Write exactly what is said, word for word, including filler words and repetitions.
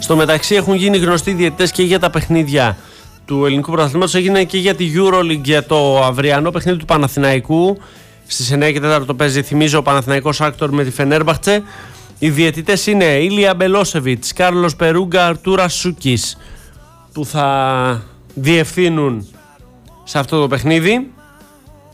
Στο μεταξύ έχουν γίνει γνωστοί διαιτητές και για τα παιχνίδια του ελληνικού πρωταθλήματος. Έγινε και για τη EuroLeague, για το αυριανό παιχνίδι του Παναθηναϊκού. Στις εννιά και τέσσερα το παίζει, θυμίζω, ο Παναθηναϊκός Άκτορ με τη Φενέρμπαχτσε. Οι διαιτητές είναι Ήλια Μπελόσεβιτς, Κάρλος Περούγκα, Αρτούρα Σούκης, που θα διευθύνουν σε αυτό το παιχνίδι.